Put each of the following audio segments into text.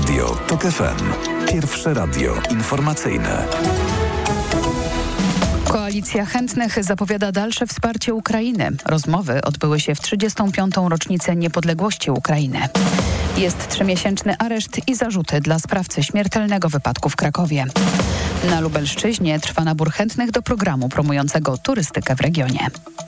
Radio TOK FM. Pierwsze radio informacyjne. Koalicja Chętnych zapowiada dalsze wsparcie Ukrainy. Rozmowy odbyły się w 35. rocznicę niepodległości Ukrainy. Jest 3-miesięczny areszt i zarzuty dla sprawcy śmiertelnego wypadku w Krakowie. Na Lubelszczyźnie trwa nabór chętnych do programu promującego turystykę w regionie.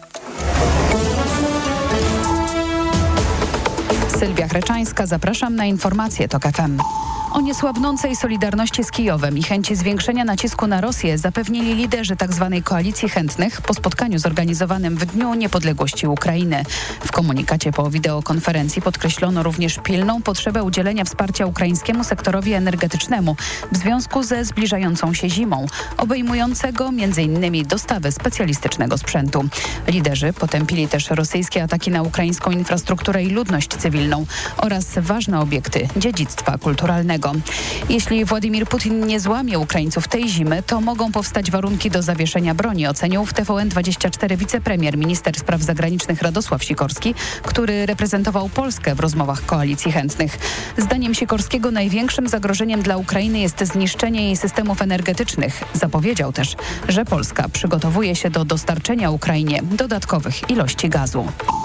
Sylwia Chreczańska, zapraszam na informacje TOK FM. O niesłabnącej solidarności z Kijowem i chęci zwiększenia nacisku na Rosję zapewnili liderzy tzw. Koalicji Chętnych po spotkaniu zorganizowanym w Dniu Niepodległości Ukrainy. W komunikacie po wideokonferencji podkreślono również pilną potrzebę udzielenia wsparcia ukraińskiemu sektorowi energetycznemu w związku ze zbliżającą się zimą, obejmującego m.in. dostawy specjalistycznego sprzętu. Liderzy potępili też rosyjskie ataki na ukraińską infrastrukturę i ludność cywilną oraz ważne obiekty dziedzictwa kulturalnego. Jeśli Władimir Putin nie złamie Ukraińców tej zimy, to mogą powstać warunki do zawieszenia broni, ocenił w TVN24 wicepremier, minister spraw zagranicznych Radosław Sikorski, który reprezentował Polskę w rozmowach Koalicji Chętnych. Zdaniem Sikorskiego największym zagrożeniem dla Ukrainy jest zniszczenie jej systemów energetycznych. Zapowiedział też, że Polska przygotowuje się do dostarczenia Ukrainie dodatkowych ilości gazu.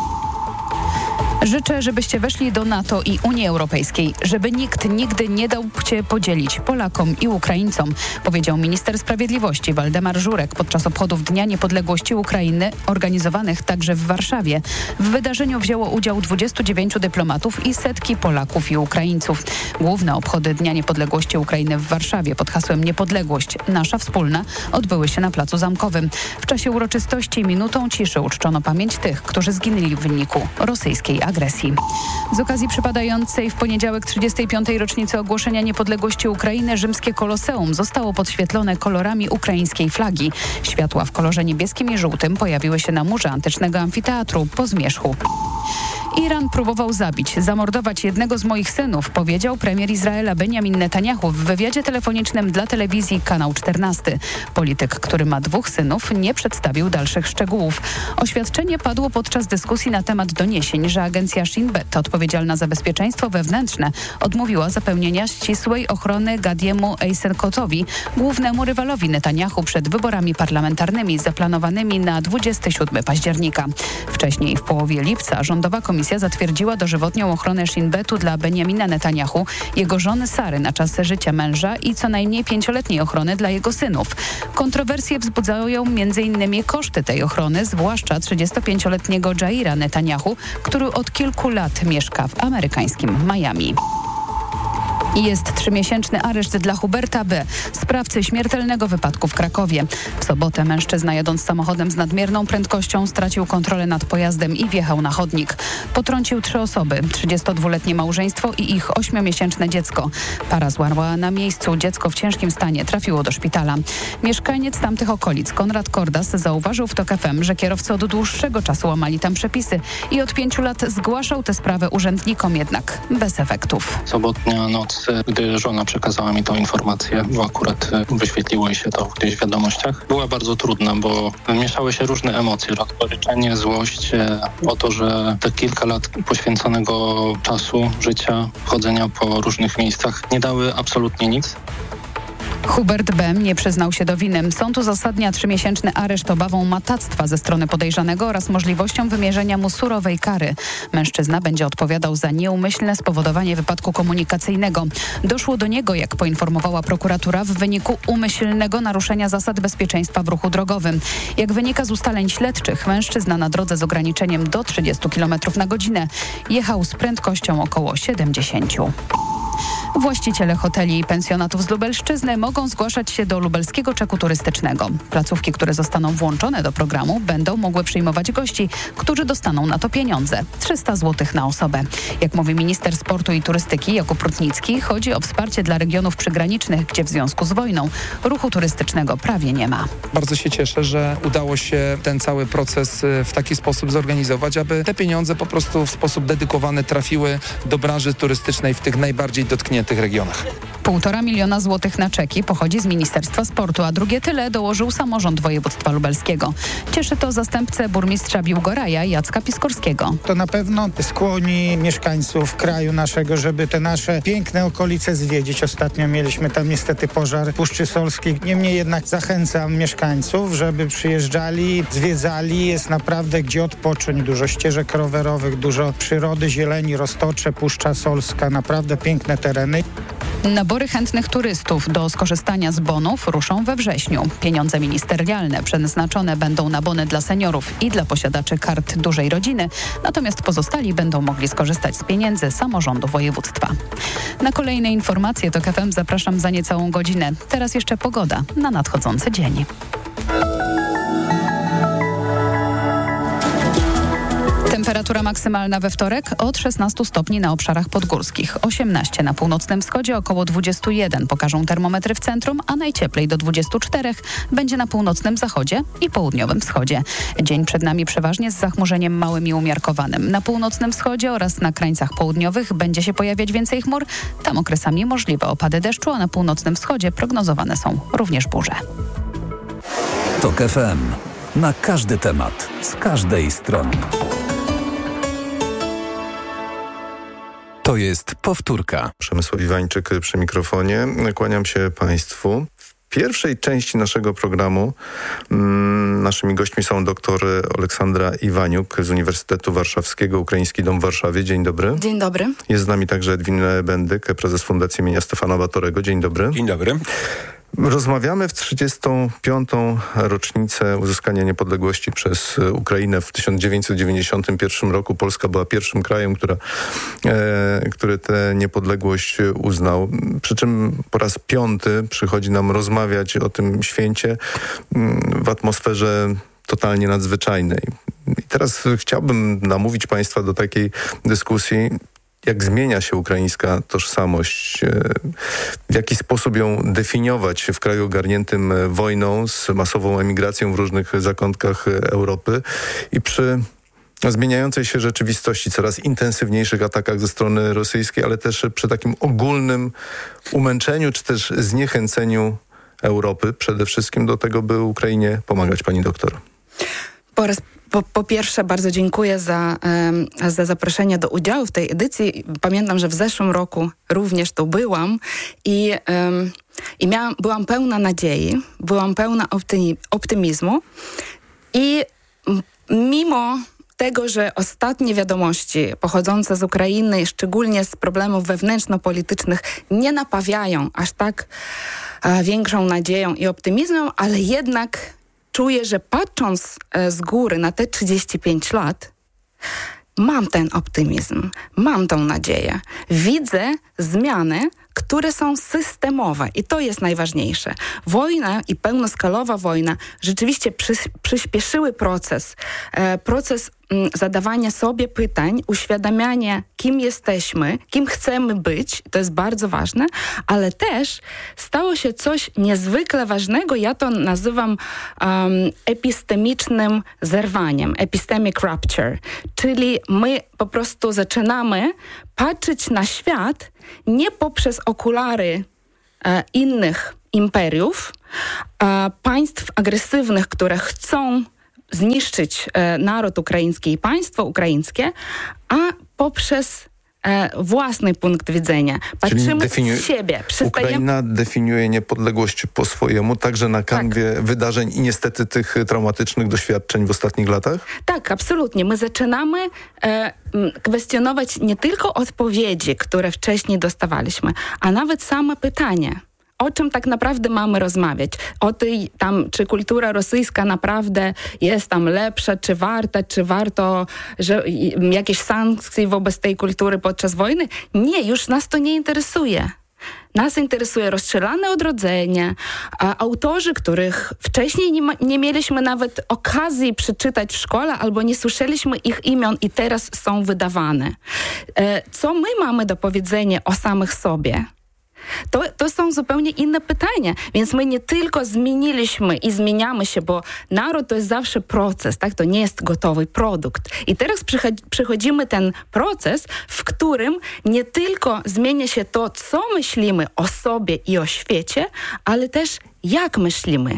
Życzę, żebyście weszli do NATO i Unii Europejskiej, żeby nikt nigdy nie dał się podzielić Polakom i Ukraińcom, powiedział minister sprawiedliwości Waldemar Żurek podczas obchodów Dnia Niepodległości Ukrainy, organizowanych także w Warszawie. W wydarzeniu wzięło udział 29 dyplomatów i setki Polaków i Ukraińców. Główne obchody Dnia Niepodległości Ukrainy w Warszawie pod hasłem Niepodległość, nasza wspólna, odbyły się na Placu Zamkowym. W czasie uroczystości minutą ciszy uczczono pamięć tych, którzy zginęli w wyniku rosyjskiej agresji. Z okazji przypadającej w poniedziałek 35. rocznicy ogłoszenia niepodległości Ukrainy rzymskie Koloseum zostało podświetlone kolorami ukraińskiej flagi. Światła w kolorze niebieskim i żółtym pojawiły się na murze antycznego amfiteatru po zmierzchu. Iran próbował zamordować jednego z moich synów, powiedział premier Izraela Benjamin Netanjahu w wywiadzie telefonicznym dla telewizji Kanał 14. Polityk, który ma 2 synów, nie przedstawił dalszych szczegółów. Oświadczenie padło podczas dyskusji na temat doniesień, że agencja Shin Bet, odpowiedzialna za bezpieczeństwo wewnętrzne, odmówiła zapewnienia ścisłej ochrony Gadiemu Eisenkotowi, głównemu rywalowi Netanjahu przed wyborami parlamentarnymi zaplanowanymi na 27 października. Wcześniej w połowie lipca rządowa komisja zatwierdziła dożywotnią ochronę Shin Betu dla Benjamina Netanjahu, jego żony Sary na czas życia męża i co najmniej 5-letniej ochrony dla jego synów. Kontrowersje wzbudzają m.in. koszty tej ochrony, zwłaszcza 35-letniego Jaira Netanjahu, który od kilku lat mieszka w amerykańskim Miami. Jest 3-miesięczny areszt dla Huberta B., sprawcy śmiertelnego wypadku w Krakowie. W sobotę mężczyzna, jadąc samochodem z nadmierną prędkością, stracił kontrolę nad pojazdem i wjechał na chodnik. Potrącił 3 osoby, 32-letnie małżeństwo i ich 8-miesięczne dziecko. Para zmarła na miejscu, dziecko w ciężkim stanie trafiło do szpitala. Mieszkaniec tamtych okolic, Konrad Kordas, zauważył w TOK FM, że kierowcy od dłuższego czasu łamali tam przepisy i od 5 lat zgłaszał tę sprawę urzędnikom, jednak bez efektów. Sobotnia noc, gdy żona przekazała mi tą informację, bo akurat wyświetliło się to gdzieś w wiadomościach, była bardzo trudna, bo mieszały się różne emocje, rozgoryczenie, złość o to, że te kilka lat poświęconego czasu, życia, chodzenia po różnych miejscach nie dały absolutnie nic. Hubert B. nie przyznał się do winy. Sąd uzasadnia 3-miesięczny areszt obawą matactwa ze strony podejrzanego oraz możliwością wymierzenia mu surowej kary. Mężczyzna będzie odpowiadał za nieumyślne spowodowanie wypadku komunikacyjnego. Doszło do niego, jak poinformowała prokuratura, w wyniku umyślnego naruszenia zasad bezpieczeństwa w ruchu drogowym. Jak wynika z ustaleń śledczych, mężczyzna na drodze z ograniczeniem do 30 km na godzinę jechał z prędkością około 70. Właściciele hoteli i pensjonatów z Lubelszczyzny mogą zgłaszać się do lubelskiego czeku turystycznego. Placówki, które zostaną włączone do programu, będą mogły przyjmować gości, którzy dostaną na to pieniądze. 300 zł na osobę. Jak mówi minister sportu i turystyki Jakub Rutnicki, chodzi o wsparcie dla regionów przygranicznych, gdzie w związku z wojną ruchu turystycznego prawie nie ma. Bardzo się cieszę, że udało się ten cały proces w taki sposób zorganizować, aby te pieniądze po prostu w sposób dedykowany trafiły do branży turystycznej w tych najbardziej dotkniętych regionach. 1,5 miliona złotych na czeki pochodzi z Ministerstwa Sportu, a drugie tyle dołożył samorząd województwa lubelskiego. Cieszy to zastępcę burmistrza Biłgoraja Jacka Piskorskiego. To na pewno skłoni mieszkańców kraju naszego, żeby te nasze piękne okolice zwiedzić. Ostatnio mieliśmy tam niestety pożar Puszczy Solskiej. Niemniej jednak zachęcam mieszkańców, żeby przyjeżdżali, zwiedzali. Jest naprawdę gdzie odpocząć. Dużo ścieżek rowerowych, dużo przyrody, zieleni, Roztocze, Puszcza Solska. Naprawdę piękne tereny. Nabory chętnych turystów do skorzystania z bonów ruszą we wrześniu. Pieniądze ministerialne przeznaczone będą na bony dla seniorów i dla posiadaczy kart dużej rodziny, natomiast pozostali będą mogli skorzystać z pieniędzy samorządu województwa. Na kolejne informacje TOK FM zapraszam za niecałą godzinę. Teraz jeszcze pogoda na nadchodzący dzień. Temperatura maksymalna we wtorek od 16 stopni na obszarach podgórskich, 18 na północnym wschodzie, około 21 pokażą termometry w centrum, a najcieplej do 24 będzie na północnym zachodzie i południowym wschodzie. Dzień przed nami przeważnie z zachmurzeniem małym i umiarkowanym. Na północnym wschodzie oraz na krańcach południowych będzie się pojawiać więcej chmur. Tam okresami możliwe opady deszczu, a na północnym wschodzie prognozowane są również burze. TOK FM. Na każdy temat, z każdej strony. To jest powtórka. Przemysław Iwańczyk przy mikrofonie. Kłaniam się Państwu. W pierwszej części naszego programu naszymi gośćmi są dr Aleksandra Iwaniuk z Uniwersytetu Warszawskiego, Ukraiński Dom w Warszawie. Dzień dobry. Dzień dobry. Jest z nami także Edwin Bendyk, prezes Fundacji imienia Stefana Batorego. Dzień dobry. Dzień dobry. Rozmawiamy w 35. rocznicę uzyskania niepodległości przez Ukrainę. W 1991 roku Polska była pierwszym krajem, który tę niepodległość uznał. Przy czym po raz 5. przychodzi nam rozmawiać o tym święcie w atmosferze totalnie nadzwyczajnej. I teraz chciałbym namówić Państwa do takiej dyskusji, jak zmienia się ukraińska tożsamość, w jaki sposób ją definiować w kraju ogarniętym wojną, z masową emigracją w różnych zakątkach Europy i przy zmieniającej się rzeczywistości, coraz intensywniejszych atakach ze strony rosyjskiej, ale też przy takim ogólnym umęczeniu czy też zniechęceniu Europy przede wszystkim do tego, by Ukrainie pomagać, pani doktor. Po pierwsze, bardzo dziękuję za zaproszenie do udziału w tej edycji. Pamiętam, że w zeszłym roku również tu byłam i byłam pełna nadziei, byłam pełna optymizmu i mimo tego, że ostatnie wiadomości pochodzące z Ukrainy, szczególnie z problemów wewnętrzno-politycznych, nie napawają aż tak większą nadzieją i optymizmem, ale jednak czuję, że patrząc z góry na te 35 lat, mam ten optymizm, mam tą nadzieję. Widzę zmiany, które są systemowe i to jest najważniejsze. Wojna i pełnoskalowa wojna rzeczywiście przyspieszyły proces zadawania sobie pytań, uświadamiania, kim jesteśmy, kim chcemy być, to jest bardzo ważne, ale też stało się coś niezwykle ważnego, ja to nazywam epistemicznym zerwaniem, epistemic rupture, czyli my po prostu zaczynamy patrzeć na świat nie poprzez okulary innych imperiów, państw agresywnych, które chcą zniszczyć naród ukraiński i państwo ukraińskie, a poprzez własny punkt widzenia. Patrzymy z siebie. Ukraina definiuje niepodległość po swojemu, także na kanwie wydarzeń i niestety tych traumatycznych doświadczeń w ostatnich latach? Tak, absolutnie. My zaczynamy kwestionować nie tylko odpowiedzi, które wcześniej dostawaliśmy, a nawet same pytanie. O czym tak naprawdę mamy rozmawiać? O tej tam, czy kultura rosyjska naprawdę jest tam lepsza, czy warto, że jakieś sankcje wobec tej kultury podczas wojny? Nie, już nas to nie interesuje. Nas interesuje rozstrzelane odrodzenie, autorzy, których wcześniej nie mieliśmy nawet okazji przeczytać w szkole albo nie słyszeliśmy ich imion i teraz są wydawane. Co my mamy do powiedzenia o samych sobie? To są zupełnie inne pytania. Więc my nie tylko zmieniliśmy i zmieniamy się, bo naród to jest zawsze proces, tak? To nie jest gotowy produkt. I teraz przechodzimy ten proces, w którym nie tylko zmienia się to, co myślimy o sobie i o świecie, ale też jak myślimy.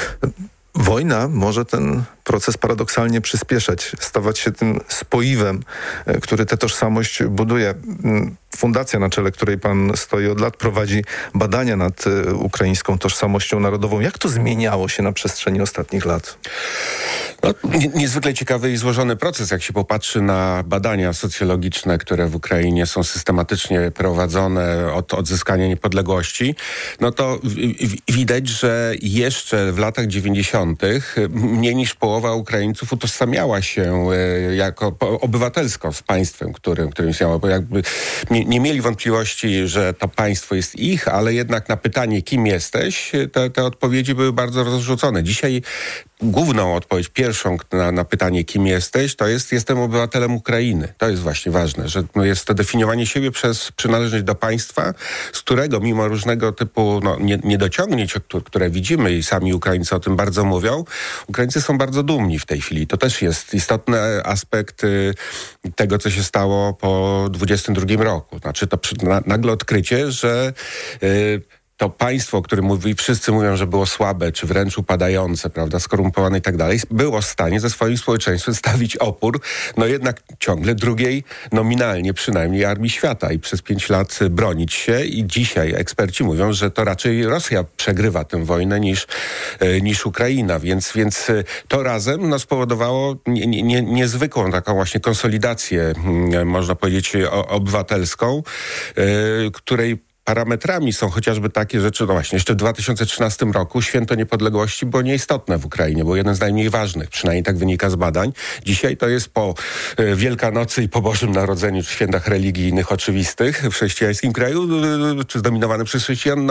Wojna może ten proces paradoksalnie przyspieszać, stawać się tym spoiwem, który tę tożsamość buduje. Fundacja, na czele której pan stoi od lat, prowadzi badania nad ukraińską tożsamością narodową. Jak to zmieniało się na przestrzeni ostatnich lat? No, niezwykle ciekawy i złożony proces, jak się popatrzy na badania socjologiczne, które w Ukrainie są systematycznie prowadzone od odzyskania niepodległości, no to widać, że jeszcze w latach 90. mniej niż połowa Ukraińców utożsamiała się jako obywatelsko z państwem, którym istniało, bo jakby nie mieli wątpliwości, że to państwo jest ich, ale jednak na pytanie, kim jesteś, te odpowiedzi były bardzo rozrzucone. Dzisiaj główną odpowiedź, pierwszą na pytanie, kim jesteś, to jest: jestem obywatelem Ukrainy. To jest właśnie ważne, że jest to definiowanie siebie przez przynależność do państwa, z którego mimo różnego typu niedociągnięć, które widzimy i sami Ukraińcy o tym bardzo mówią, Ukraińcy są bardzo dumni w tej chwili. To też jest istotny aspekt tego, co się stało po 22 roku. Znaczy to nagle odkrycie, że to państwo, o którym wszyscy mówią, że było słabe, czy wręcz upadające, prawda, skorumpowane i tak dalej, było w stanie ze swoim społeczeństwem stawić opór, no jednak ciągle drugiej, nominalnie przynajmniej, armii świata i przez 5 lat bronić się. I dzisiaj eksperci mówią, że to raczej Rosja przegrywa tę wojnę niż Ukraina, więc to razem spowodowało niezwykłą taką właśnie konsolidację, można powiedzieć, obywatelską, której parametrami są chociażby takie rzeczy, no właśnie, jeszcze w 2013 roku Święto Niepodległości było nieistotne w Ukrainie, było jeden z najmniej ważnych, przynajmniej tak wynika z badań. Dzisiaj to jest po Wielkanocy i po Bożym Narodzeniu, czy świętach religijnych oczywistych w chrześcijańskim kraju, czy zdominowanym przez chrześcijan,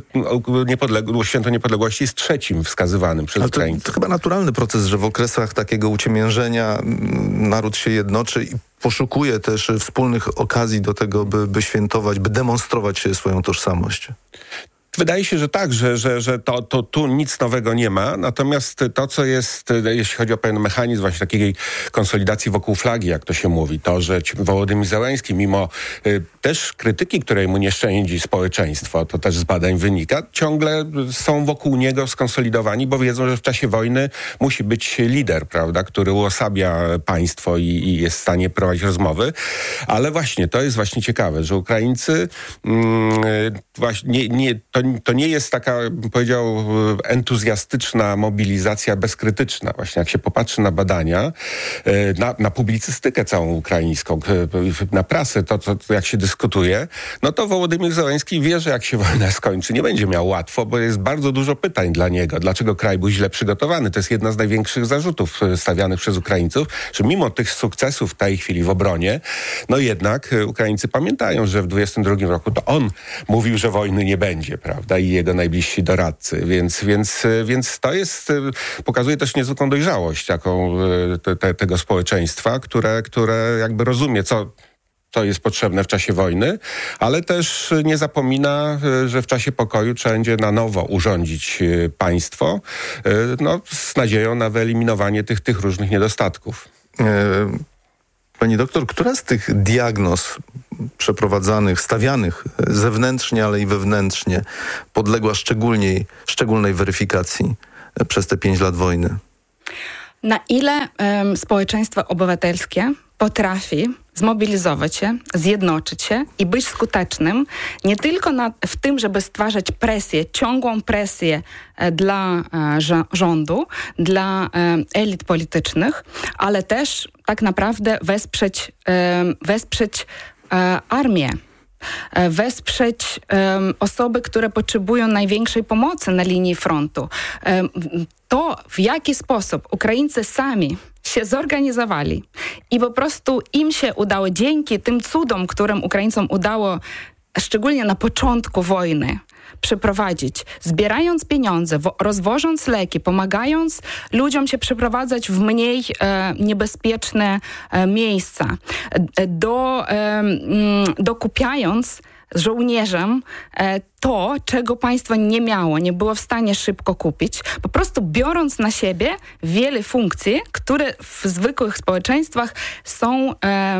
Święto Niepodległości jest trzecim wskazywanym przez Ukraińców. To chyba naturalny proces, że w okresach takiego uciemiężenia naród się jednoczy i poszukuje też wspólnych okazji do tego, by świętować, by demonstrować swoją tożsamość. Wydaje się, że tak, że to tu nic nowego nie ma, natomiast to, co jest, jeśli chodzi o pewien mechanizm właśnie takiej konsolidacji wokół flagi, jak to się mówi, to, że Wołodymyr Zełenski, mimo też krytyki, której mu nie szczędzi społeczeństwo, to też z badań wynika, ciągle są wokół niego skonsolidowani, bo wiedzą, że w czasie wojny musi być lider, prawda, który uosabia państwo i jest w stanie prowadzić rozmowy. Ale właśnie, to jest właśnie ciekawe, że Ukraińcy właśnie to nie jest taka, bym powiedział, entuzjastyczna mobilizacja bezkrytyczna. Właśnie jak się popatrzy na badania, na publicystykę całą ukraińską, na prasę, to jak się dyskutuje, no to Wołodymyr Zełenski wie, że jak się wojna skończy, nie będzie miał łatwo, bo jest bardzo dużo pytań dla niego. Dlaczego kraj był źle przygotowany? To jest jedna z największych zarzutów stawianych przez Ukraińców, że mimo tych sukcesów w tej chwili w obronie, no jednak Ukraińcy pamiętają, że w 22 roku to on mówił, że wojny nie będzie, prawda, i jego najbliżsi doradcy. Więc to jest, pokazuje też niezwykłą dojrzałość tego społeczeństwa, które jakby rozumie, co jest potrzebne w czasie wojny, ale też nie zapomina, że w czasie pokoju trzeba będzie na nowo urządzić państwo, z nadzieją na wyeliminowanie tych różnych niedostatków. Pani doktor, która z tych diagnoz przeprowadzanych, stawianych zewnętrznie, ale i wewnętrznie, podległa szczególnej weryfikacji przez te 5 lat wojny? Na ile społeczeństwo obywatelskie potrafi zmobilizować się, zjednoczyć się i być skutecznym nie tylko w tym, żeby stwarzać presję, ciągłą presję dla rządu, elit politycznych, ale też tak naprawdę wesprzeć armię, wesprzeć osoby, które potrzebują największej pomocy na linii frontu. To, w jaki sposób Ukraińcy sami się zorganizowali i po prostu im się udało, dzięki tym cudom, którym Ukraińcom udało, szczególnie na początku wojny, przeprowadzić, zbierając pieniądze, rozwożąc leki, pomagając ludziom się przeprowadzać w mniej niebezpieczne miejsca, dokupiając żołnierzom to, czego państwo nie miało, nie było w stanie szybko kupić, po prostu biorąc na siebie wiele funkcji, które w zwykłych społeczeństwach są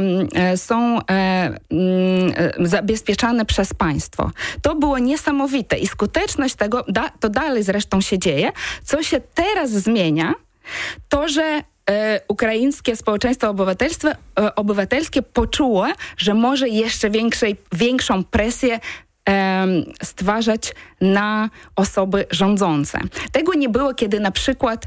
zabezpieczane przez państwo. To było niesamowite i skuteczność tego, to dalej zresztą się dzieje. Co się teraz zmienia, to, że ukraińskie społeczeństwo obywatelskie poczuło, że może jeszcze większą presję stwarzać na osoby rządzące. Tego nie było, kiedy na przykład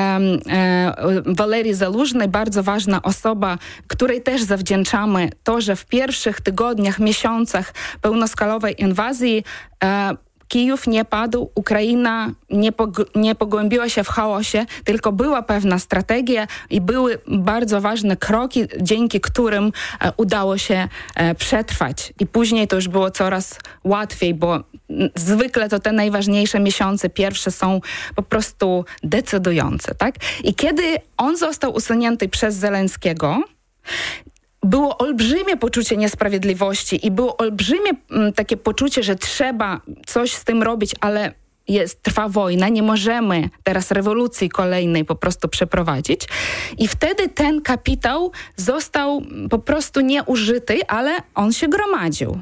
Walerii Zalużny, bardzo ważna osoba, której też zawdzięczamy to, że w pierwszych tygodniach, miesiącach pełnoskalowej inwazji Kijów nie padł, Ukraina nie pogłębiła się w chaosie, tylko była pewna strategia i były bardzo ważne kroki, dzięki którym udało się przetrwać. I później to już było coraz łatwiej, bo zwykle to te najważniejsze miesiące pierwsze są po prostu decydujące, tak? I kiedy on został usunięty przez Zełenskiego, było olbrzymie poczucie niesprawiedliwości i było olbrzymie takie poczucie, że trzeba coś z tym robić, ale trwa wojna, nie możemy teraz rewolucji kolejnej po prostu przeprowadzić. I wtedy ten kapitał został po prostu nieużyty, ale on się gromadził.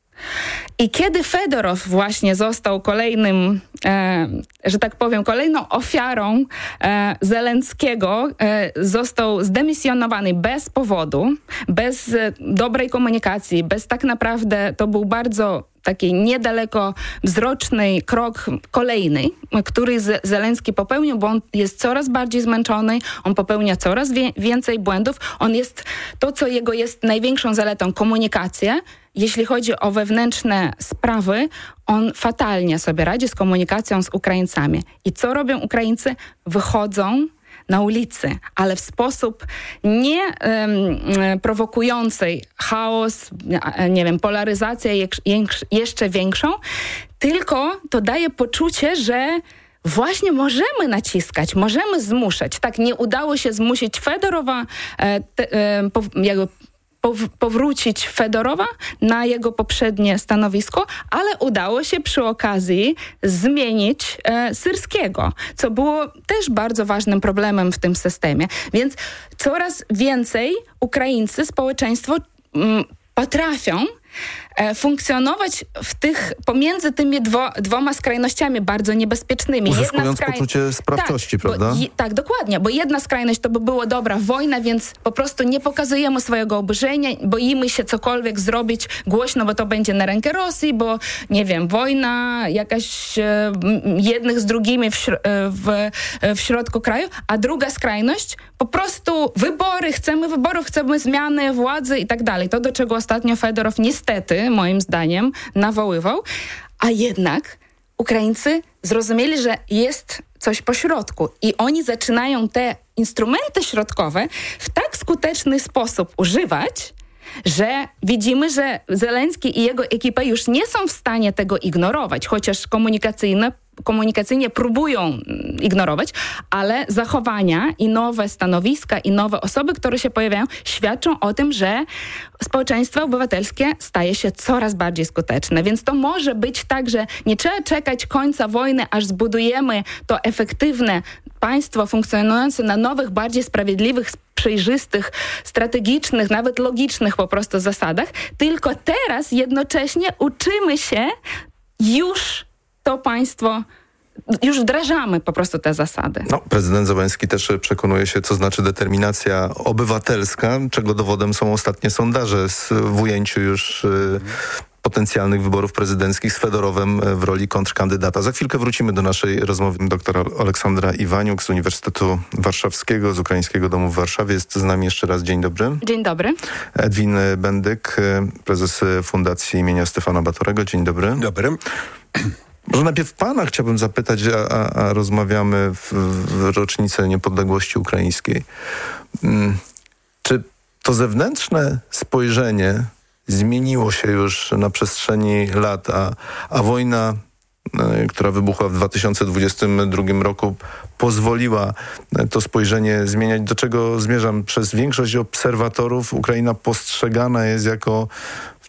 I kiedy Fedorow właśnie został kolejnym, że tak powiem, kolejną ofiarą Zełenskiego, został zdemisjonowany bez powodu, bez dobrej komunikacji, bez tak naprawdę, to był bardzo taki niedalekowzroczny krok kolejny, który Zełenski popełnił, bo on jest coraz bardziej zmęczony, on popełnia coraz więcej błędów. On jest, to co jego jest największą zaletą, komunikacja. Jeśli chodzi o wewnętrzne sprawy, on fatalnie sobie radzi z komunikacją z Ukraińcami. I co robią Ukraińcy? Wychodzą na ulicy, ale w sposób nie prowokujący chaos, nie wiem, polaryzację jeszcze większą, tylko to daje poczucie, że właśnie możemy naciskać, możemy zmuszać. Tak, nie udało się zmusić Fedorowa, powrócić Fedorowa na jego poprzednie stanowisko, ale udało się przy okazji zmienić Syrskiego, co było też bardzo ważnym problemem w tym systemie. Więc coraz więcej Ukraińcy, społeczeństwo potrafią funkcjonować pomiędzy tymi dwoma skrajnościami bardzo niebezpiecznymi. Uzyskując poczucie sprawczości, tak, prawda? Tak, dokładnie, bo jedna skrajność to by była dobra wojna, więc po prostu nie pokazujemy swojego oburzenia, boimy się cokolwiek zrobić głośno, bo to będzie na rękę Rosji, bo nie wiem, wojna jakaś jednych z drugimi w środku kraju, a druga skrajność po prostu chcemy wyborów, chcemy zmiany władzy i tak dalej. To, do czego ostatnio Fedorow niestety, moim zdaniem, nawoływał, a jednak Ukraińcy zrozumieli, że jest coś pośrodku i oni zaczynają te instrumenty środkowe w tak skuteczny sposób używać, że widzimy, że Zełenski i jego ekipa już nie są w stanie tego ignorować, chociaż komunikacyjnie próbują ignorować, ale zachowania i nowe stanowiska i nowe osoby, które się pojawiają, świadczą o tym, że społeczeństwo obywatelskie staje się coraz bardziej skuteczne. Więc to może być tak, że nie trzeba czekać końca wojny, aż zbudujemy to efektywne państwo funkcjonujące na nowych, bardziej sprawiedliwych, przejrzystych, strategicznych, nawet logicznych po prostu zasadach, tylko teraz jednocześnie uczymy się już to państwo, już wdrażamy po prostu te zasady. Prezydent Zełenski też przekonuje się, co znaczy determinacja obywatelska, czego dowodem są ostatnie sondaże w ujęciu już potencjalnych wyborów prezydenckich z Fedorowem w roli kontrkandydata. Za chwilkę wrócimy do naszej rozmowy. Doktor Aleksandra Iwaniuk z Uniwersytetu Warszawskiego, z Ukraińskiego Domu w Warszawie jest z nami jeszcze raz. Dzień dobry. Dzień dobry. Edwin Bendyk, prezes Fundacji imienia Stefana Batorego. Dzień dobry. Dobry. Może najpierw pana chciałbym zapytać, a rozmawiamy w rocznicę niepodległości ukraińskiej. Czy to zewnętrzne spojrzenie zmieniło się już na przestrzeni lat, a wojna, która wybuchła w 2022 roku, pozwoliła to spojrzenie zmieniać? Do czego zmierzam? Przez większość obserwatorów Ukraina postrzegana jest jako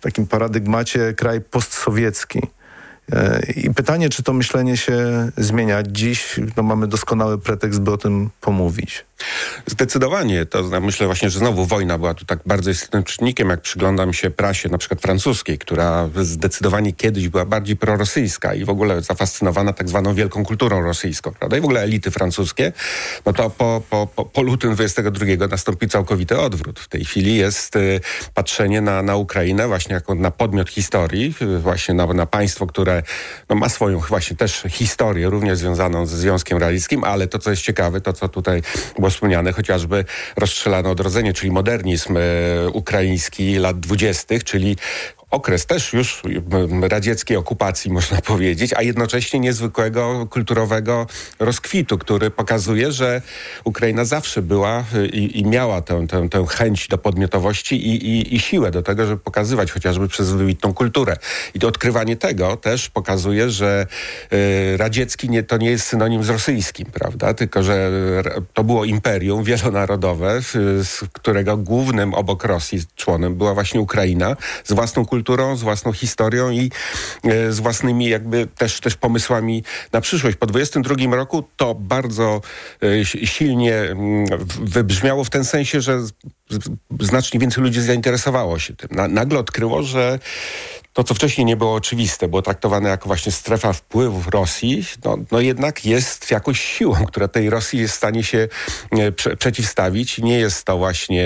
takim paradygmacie kraj postsowiecki. I pytanie, czy to myślenie się zmienia. Dziś mamy doskonały pretekst, by o tym pomówić. Zdecydowanie. To myślę właśnie, że znowu wojna była tu tak bardzo istotnym czynnikiem, jak przyglądam się prasie na przykład francuskiej, która zdecydowanie kiedyś była bardziej prorosyjska i w ogóle zafascynowana tak zwaną wielką kulturą rosyjską, prawda? I w ogóle elity francuskie, no to po lutym 22 nastąpił całkowity odwrót. W tej chwili jest patrzenie na Ukrainę właśnie jako na podmiot historii, właśnie na państwo, które ma swoją właśnie też historię, również związaną ze Związkiem Radzieckim, ale to, co jest ciekawe, to co tutaj było wspomniane, chociażby rozstrzelane odrodzenie, czyli modernizm ukraiński lat 20., czyli okres też już radzieckiej okupacji, można powiedzieć, a jednocześnie niezwykłego kulturowego rozkwitu, który pokazuje, że Ukraina zawsze była i miała tę chęć do podmiotowości i siłę do tego, żeby pokazywać chociażby przez wybitną kulturę. I to odkrywanie tego też pokazuje, że radziecki to nie jest synonim z rosyjskim, prawda? Tylko, że to było imperium wielonarodowe, z którego głównym obok Rosji członem była właśnie Ukraina, z własną kulturą, z własną historią i z własnymi jakby też pomysłami na przyszłość. Po 22 roku to bardzo silnie wybrzmiało w ten sensie, że znacznie więcej ludzi zainteresowało się tym. Nagle odkryło, że to, co wcześniej nie było oczywiste, było traktowane jako właśnie strefa wpływów Rosji, no jednak jest jakąś siłą, która tej Rosji jest w stanie się przeciwstawić. Nie jest to właśnie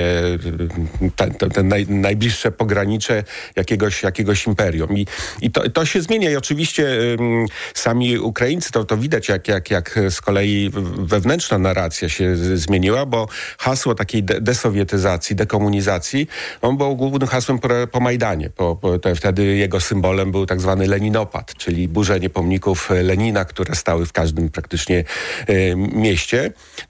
ten najbliższe pogranicze jakiegoś imperium. I to się zmienia i oczywiście sami Ukraińcy, to widać, jak z kolei wewnętrzna narracja się zmieniła, bo hasło takiej desowietyzacji, dekomunizacji, on był głównym hasłem po Majdanie. Wtedy jego symbolem był tak zwany Leninopad, czyli burzenie pomników Lenina, które stały w każdym praktycznie mieście.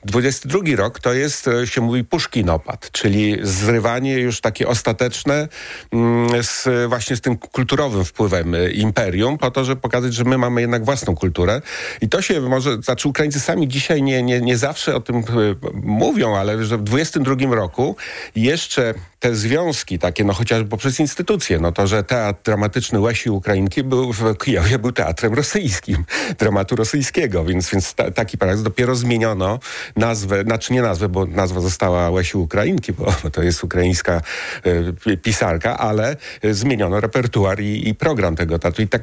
22 rok to jest, się mówi, Puszkinopad, czyli zrywanie już takie ostateczne właśnie z tym kulturowym wpływem imperium, po to, żeby pokazać, że my mamy jednak własną kulturę. I to się znaczy Ukraińcy sami dzisiaj nie zawsze o tym mówią, ale że w 22 roku jeszcze te związki takie, chociażby poprzez instytucje, to, że teatr dramatyczny Łesi Ukrainki w Kijowie był teatrem rosyjskim, dramatu rosyjskiego, więc taki paradoks. Dopiero zmieniono nazwę, nie nazwę, bo nazwa została Łesi Ukrainki, bo to jest ukraińska pisarka, ale zmieniono repertuar i program tego teatru. I tak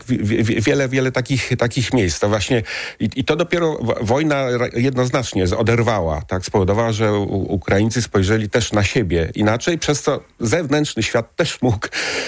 wiele takich miejsc. To właśnie i to dopiero wojna jednoznacznie oderwała, tak, spowodowała, że Ukraińcy spojrzeli też na siebie inaczej, przez co zewnętrzny świat też mógł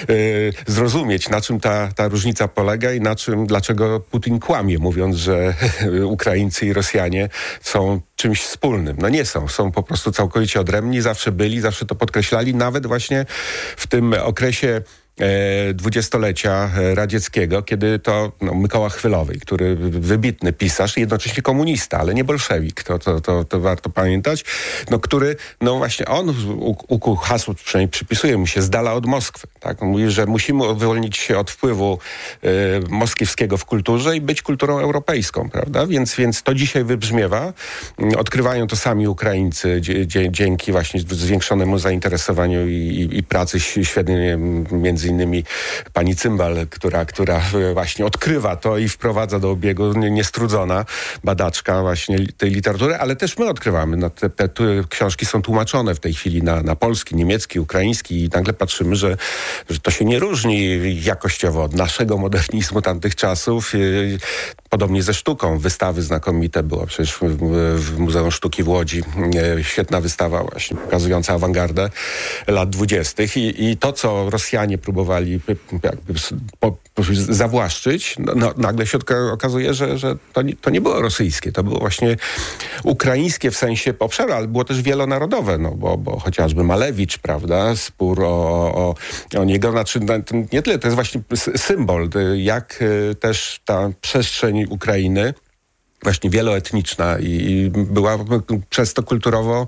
zrozumieć, na czym ta różnica polega i dlaczego Putin kłamie, mówiąc, że Ukraińcy i Rosjanie są czymś wspólnym. Nie są. Są po prostu całkowicie odrębni. Zawsze byli, zawsze to podkreślali. Nawet właśnie w tym okresie dwudziestolecia radzieckiego, kiedy to Mykoła Chwylowy, który wybitny pisarz, jednocześnie komunista, ale nie bolszewik, to warto pamiętać, który, właśnie on ukuł hasło, przynajmniej przypisuje mu się, z dala od Moskwy. Tak? On mówi, że musimy uwolnić się od wpływu moskiewskiego w kulturze i być kulturą europejską, prawda? Więc to dzisiaj wybrzmiewa. Odkrywają to sami Ukraińcy dzięki właśnie zwiększonemu zainteresowaniu i pracy świetnie między innymi pani Cymbal, która właśnie odkrywa to i wprowadza do obiegu, niestrudzona badaczka właśnie tej literatury, ale też my odkrywamy. Te książki są tłumaczone w tej chwili na polski, niemiecki, ukraiński i nagle patrzymy, że to się nie różni jakościowo od naszego modernizmu tamtych czasów. Podobnie ze sztuką. Wystawy znakomite było przecież w Muzeum Sztuki w Łodzi. Świetna wystawa właśnie pokazująca awangardę lat 20. I to, co Rosjanie próbowali jakby zawłaszczyć, nagle się okazuje, że to nie było rosyjskie. To było właśnie ukraińskie w sensie obszaru, ale było też wielonarodowe, bo chociażby Malewicz, prawda, spór o niego, nie tyle, to jest właśnie symbol, jak też ta przestrzeń Ukrainy właśnie wieloetniczna i była przez to kulturowo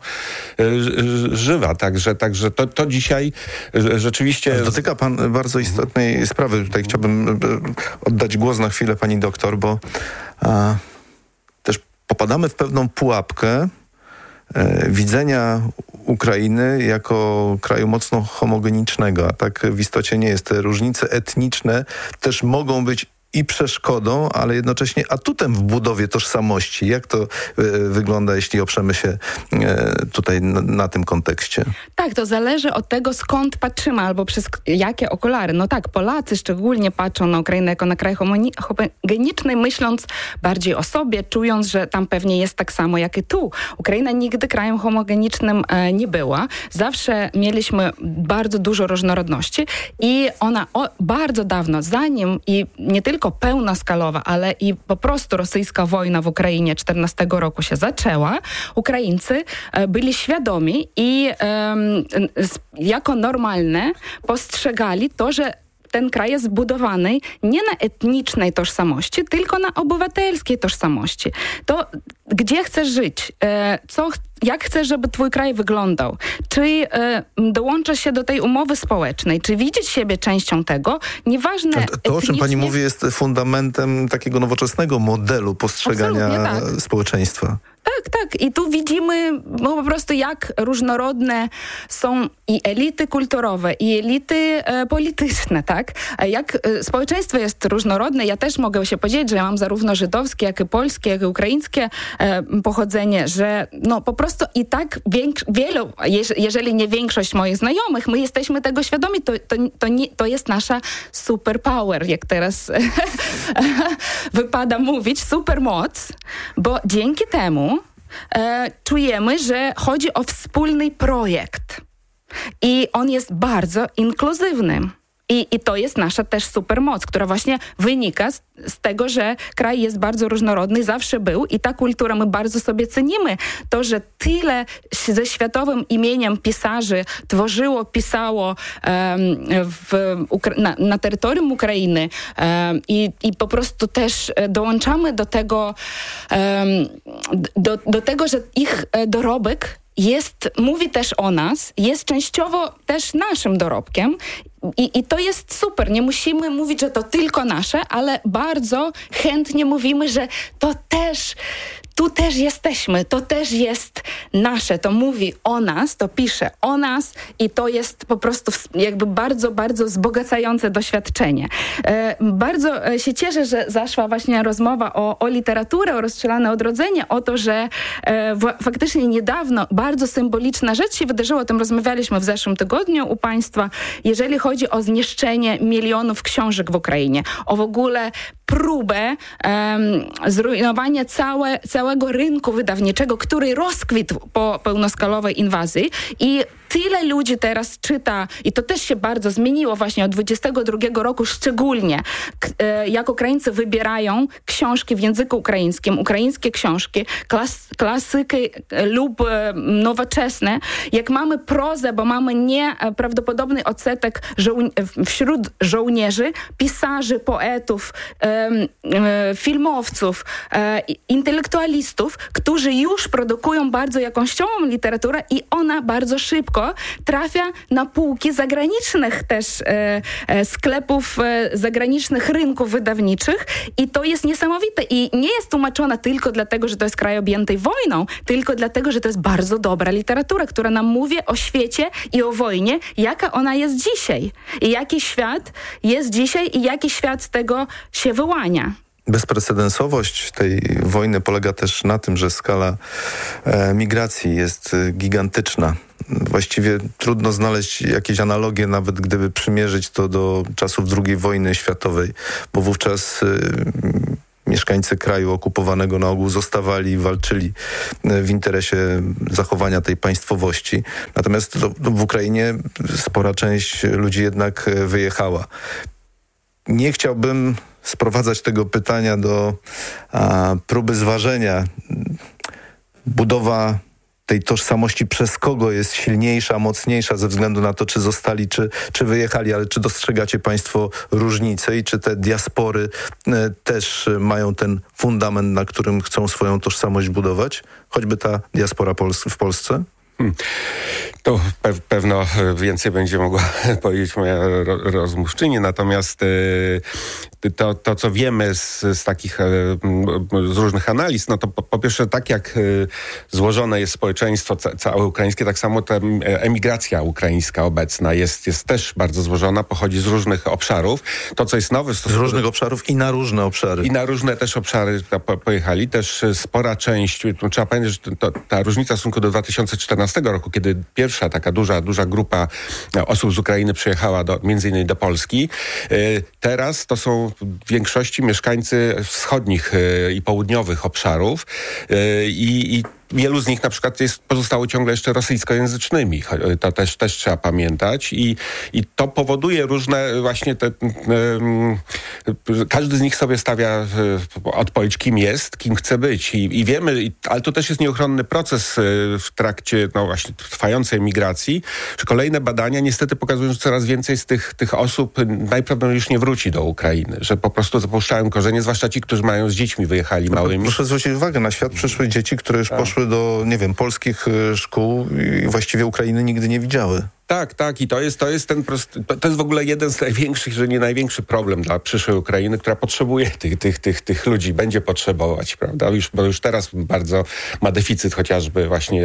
żywa. Także to dzisiaj rzeczywiście... Dotyka pan bardzo istotnej sprawy. Tutaj chciałbym oddać głos na chwilę pani doktor, bo też popadamy w pewną pułapkę, widzenia Ukrainy jako kraju mocno homogenicznego, a tak w istocie nie jest. Te różnice etniczne też mogą być i przeszkodą, ale jednocześnie atutem w budowie tożsamości. Jak to wygląda, jeśli oprzemy się tutaj na tym kontekście? Tak, to zależy od tego, skąd patrzymy, albo przez jakie okulary. No tak, Polacy szczególnie patrzą na Ukrainę jako na kraj homogeniczny, myśląc bardziej o sobie, czując, że tam pewnie jest tak samo jak i tu. Ukraina nigdy krajem homogenicznym nie była. Zawsze mieliśmy bardzo dużo różnorodności i ona bardzo dawno, zanim i nie tylko pełnoskalowa, ale i po prostu rosyjska wojna w Ukrainie 14 roku się zaczęła, Ukraińcy byli świadomi i jako normalne postrzegali to, że ten kraj jest zbudowany nie na etnicznej tożsamości, tylko na obywatelskiej tożsamości. To gdzie chcesz żyć? Jak chcesz, żeby twój kraj wyglądał? Czy dołączasz się do tej umowy społecznej? Czy widzieć siebie częścią tego? Nieważne to, o czym pani mówi, jest fundamentem takiego nowoczesnego modelu postrzegania społeczeństwa. Tak. I tu widzimy po prostu, jak różnorodne są i elity kulturowe, i elity polityczne, tak? Jak społeczeństwo jest różnorodne. Ja też mogę się podzielić, że ja mam zarówno żydowskie, jak i polskie, jak i ukraińskie pochodzenie, że no po prostu i tak wielu, jeżeli nie większość moich znajomych, my jesteśmy tego świadomi, to jest nasza superpower, jak teraz wypada mówić, supermoc, bo dzięki temu czujemy, że chodzi o wspólny projekt i on jest bardzo inkluzywny. I to jest nasza też supermoc, która właśnie wynika z tego, że kraj jest bardzo różnorodny, zawsze był i ta kultura, my bardzo sobie cenimy. To, że tyle ze światowym imieniem pisarzy pisało na terytorium Ukrainy i po prostu też dołączamy do tego, do tego, że ich dorobek mówi też o nas, jest częściowo też naszym dorobkiem i to jest super. Nie musimy mówić, że to tylko nasze, ale bardzo chętnie mówimy, że tu też jesteśmy, to też jest nasze, to mówi o nas, to pisze o nas i to jest po prostu jakby bardzo, bardzo wzbogacające doświadczenie. Bardzo się cieszę, że zaszła właśnie rozmowa o literaturę, o Rozstrzelane odrodzenie, o to, że faktycznie niedawno bardzo symboliczna rzecz się wydarzyła, o tym rozmawialiśmy w zeszłym tygodniu u państwa, jeżeli chodzi o zniszczenie milionów książek w Ukrainie, o w ogóle próbę zrujnowania całego rynku wydawniczego, który rozkwitł po pełnoskalowej inwazji i tyle ludzi teraz czyta i to też się bardzo zmieniło właśnie od 22 roku szczególnie, jak Ukraińcy wybierają książki w języku ukraińskim, ukraińskie książki, klasyki lub nowoczesne. Jak mamy prozę, bo mamy nieprawdopodobny odsetek wśród żołnierzy, pisarzy, poetów, filmowców, intelektualistów, którzy już produkują bardzo jakościową literaturę i ona bardzo szybko trafia na półki zagranicznych też sklepów, zagranicznych rynków wydawniczych i to jest niesamowite i nie jest tłumaczona tylko dlatego, że to jest kraj objęty wojną, tylko dlatego, że to jest bardzo dobra literatura, która nam mówi o świecie i o wojnie, jaka ona jest dzisiaj i jaki świat jest dzisiaj i jaki świat z tego się wyłania. Bezprecedensowość tej wojny polega też na tym, że skala migracji jest gigantyczna. Właściwie trudno znaleźć jakieś analogie, nawet gdyby przymierzyć to do czasów II wojny światowej, bo wówczas mieszkańcy kraju okupowanego na ogół zostawali i walczyli w interesie zachowania tej państwowości. Natomiast w Ukrainie spora część ludzi jednak wyjechała. Nie chciałbym sprowadzać tego pytania do próby zważenia. Budowa tej tożsamości przez kogo jest silniejsza, mocniejsza ze względu na to, czy zostali, czy wyjechali, ale czy dostrzegacie państwo różnice i czy te diaspory też mają ten fundament, na którym chcą swoją tożsamość budować? Choćby ta diaspora w Polsce? To pewno więcej będzie mogła powiedzieć moja rozmówczyni, natomiast to co wiemy z takich, z różnych analiz, no to po pierwsze, tak jak złożone jest społeczeństwo całe ukraińskie, tak samo ta emigracja ukraińska obecna jest też bardzo złożona, pochodzi z różnych obszarów. To, co jest nowe... Z różnych obszarów i na różne obszary. I na różne też obszary pojechali. Też spora część, trzeba pamiętać, że ta różnica w stosunku do 2014 roku, kiedy pierwsza taka duża grupa osób z Ukrainy przyjechała między innymi do Polski. Teraz to są w większości mieszkańcy wschodnich i południowych obszarów i wielu z nich na przykład pozostało ciągle jeszcze rosyjskojęzycznymi. To też trzeba pamiętać. I to powoduje różne właśnie każdy z nich sobie stawia odpowiedź, kim jest, kim chce być. I wiemy, ale to też jest nieuchronny proces w trakcie właśnie trwającej migracji, że kolejne badania niestety pokazują, że coraz więcej z tych osób najprawdopodobniej już nie wróci do Ukrainy, że po prostu zapuszczają korzenie, zwłaszcza ci, którzy mają z dziećmi wyjechali małymi. Proszę zwrócić uwagę, na świat przyszły dzieci, które już poszły do, polskich szkół i właściwie Ukrainy nigdy nie widziały. Tak. I to jest w ogóle jeden z największych, że nie największy problem dla przyszłej Ukrainy, która potrzebuje tych ludzi, będzie potrzebować, prawda? Bo już teraz bardzo ma deficyt chociażby właśnie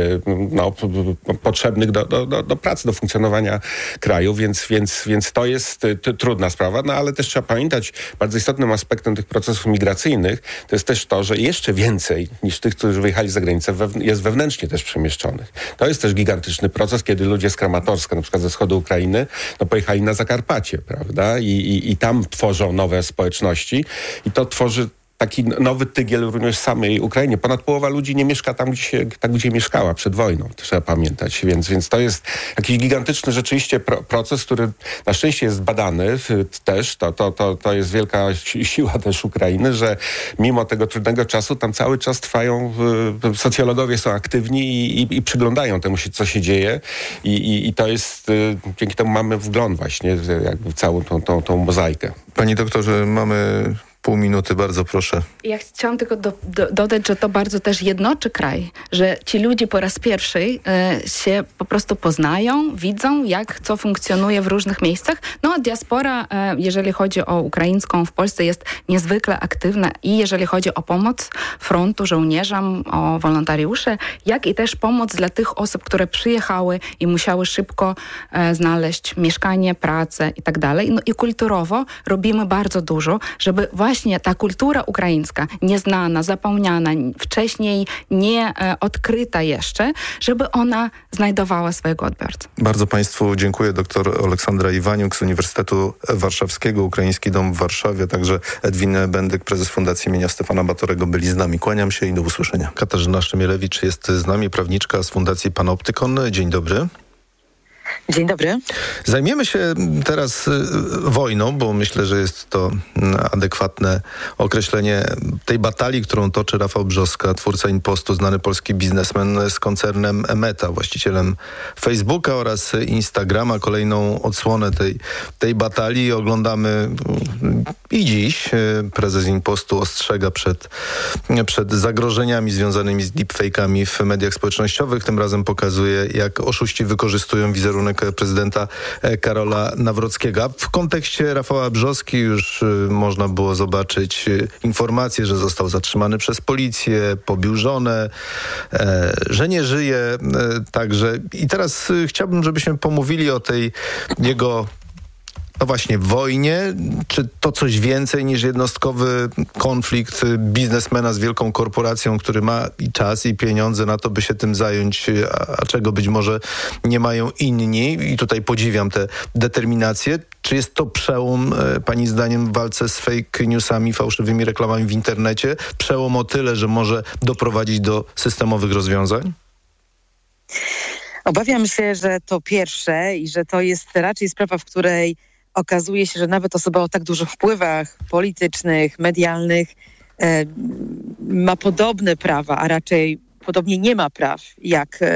potrzebnych do pracy, do funkcjonowania kraju, więc to jest trudna sprawa, ale też trzeba pamiętać, bardzo istotnym aspektem tych procesów migracyjnych to jest też to, że jeszcze więcej niż tych, którzy wyjechali za granicę, jest wewnętrznie też przemieszczonych. To jest też gigantyczny proces, kiedy ludzie z Kramatorska, na przykład ze wschodu Ukrainy, pojechali na Zakarpacie, prawda? I tam tworzą nowe społeczności i to tworzy taki nowy tygiel również w samej Ukrainie. Ponad połowa ludzi nie mieszka tam, gdzie mieszkała przed wojną. To trzeba pamiętać. Więc to jest jakiś gigantyczny rzeczywiście proces, który na szczęście jest badany też. To jest wielka siła też Ukrainy, że mimo tego trudnego czasu tam cały czas trwają, socjologowie są aktywni i przyglądają temu, co się dzieje. I to jest, dzięki temu mamy wgląd właśnie jakby w całą tą mozaikę. Pani doktorze, mamy pół minuty, bardzo proszę. Ja chciałam tylko dodać, że to bardzo też jednoczy kraj, że ci ludzie po raz pierwszy się po prostu poznają, widzą, co funkcjonuje w różnych miejscach. No a diaspora, jeżeli chodzi o ukraińską w Polsce, jest niezwykle aktywna i jeżeli chodzi o pomoc frontu, żołnierzom, o wolontariusze, jak i też pomoc dla tych osób, które przyjechały i musiały szybko znaleźć mieszkanie, pracę i tak dalej. No i kulturowo robimy bardzo dużo, żeby właśnie ta kultura ukraińska, nieznana, zapomniana, wcześniej nie odkryta jeszcze, żeby ona znajdowała swojego odbiorcę. Bardzo Państwu dziękuję. Doktor Aleksandra Iwaniuk z Uniwersytetu Warszawskiego, Ukraiński Dom w Warszawie, także Edwin Bendyk, prezes Fundacji imienia Stefana Batorego byli z nami. Kłaniam się i do usłyszenia. Katarzyna Szemielewicz jest z nami, prawniczka z Fundacji Panoptykon. Dzień dobry. Dzień dobry. Zajmiemy się teraz wojną, bo myślę, że jest to adekwatne określenie tej batalii, którą toczy Rafał Brzoska, twórca Impostu, znany polski biznesmen z koncernem Meta, właścicielem Facebooka oraz Instagrama. Kolejną odsłonę tej batalii oglądamy i dziś. Prezes Impostu ostrzega przed zagrożeniami związanymi z deepfake'ami w mediach społecznościowych. Tym razem pokazuje, jak oszuści wykorzystują wizerunek prezydenta Karola Nawrockiego. W kontekście Rafała Brzoski już można było zobaczyć informację, że został zatrzymany przez policję, pobił żonę, że nie żyje także. I teraz chciałbym, żebyśmy pomówili o tej jego właśnie wojnie, czy to coś więcej niż jednostkowy konflikt biznesmena z wielką korporacją, który ma i czas, i pieniądze na to, by się tym zająć, a czego być może nie mają inni. I tutaj podziwiam tę determinację. Czy jest to przełom, pani zdaniem, w walce z fake newsami, fałszywymi reklamami w internecie? Przełom o tyle, że może doprowadzić do systemowych rozwiązań? Obawiam się, że to pierwsze i że to jest raczej sprawa, w której okazuje się, że nawet osoba o tak dużych wpływach politycznych, medialnych ma podobne prawa, a raczej podobnie nie ma praw jak